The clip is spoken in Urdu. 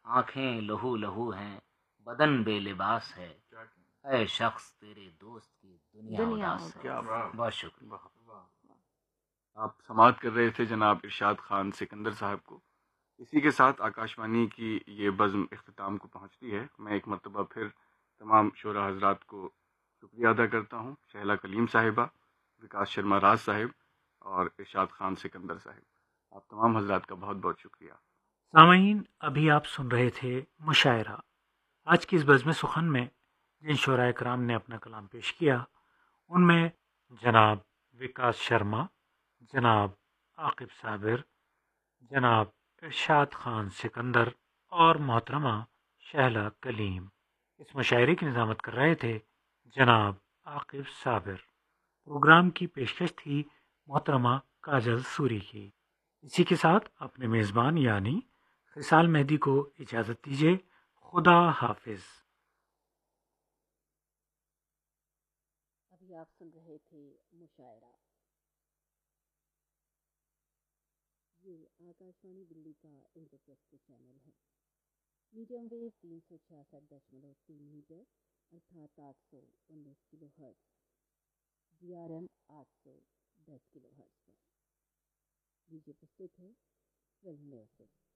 آنکھیں لہو لہو ہیں، بدن بے لباس ہے، اے شخص تیرے دوست کی دنیا اداس ہے۔ کیا بہت شکریہ۔ آپ سماعت کر رہے تھے جناب ارشاد خان سکندر صاحب کو۔ اسی کے ساتھ آکاشوانی کی یہ بزم اختتام کو پہنچتی ہے۔ میں ایک مرتبہ پھر تمام شعراء حضرات کو شکریہ ادا کرتا ہوں، شہلا کلیم صاحبہ، وکاس شرما راز صاحب اور ارشاد خان سکندر صاحب، آپ تمام حضرات کا بہت بہت شکریہ۔ سامعین، ابھی آپ سن رہے تھے مشاعرہ۔ آج کی اس بزم سخن میں جن شعراء کرام نے اپنا کلام پیش کیا ان میں جناب وکاس شرما، جناب عاقب صابر، جناب ارشاد خان سکندر اور محترمہ شہلا کلیم۔ اس مشاعرے کی نظامت کر رہے تھے جناب عاقب صابر۔ پروگرام کی پیشکش تھی محترمہ کاجل سوری کی۔ اسی کے ساتھ اپنے میزبان یعنی خصال مہدی کو اجازت دیجیے۔ خدا حافظ۔ ابھی آپ سن رہے تھے مشاعرہ۔ یہ آکاشوانی دلی کا انٹرپریکٹو چینل ہے۔ میڈیم ویو 366.3 میٹر ارتھات 819 کلو ہرٹز، DRM 810 کلو ہرٹز پر۔ لیجیے پرستت ہے فلم میوزک۔